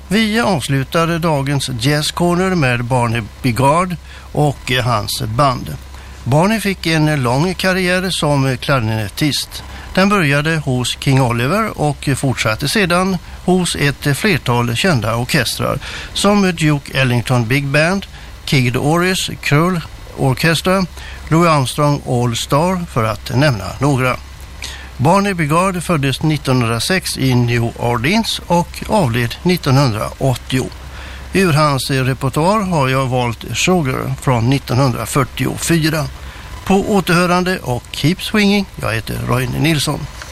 Vi avslutade dagens Jazz Corner med Barney Bigard och hans band. Barney fick en lång karriär som klarinettist. Den började hos King Oliver och fortsatte sedan hos ett flertal kända orkestrar som Duke Ellington Big Band, Kid Oris Krull Orchestra, Louis Armstrong All Star för att nämna några. Barney Bigard föddes 1906 i New Orleans och avled 1980. Ur hans repertoar har jag valt Sugar från 1944. På återhörande och Keep Swinging, jag heter Roine Nilsson.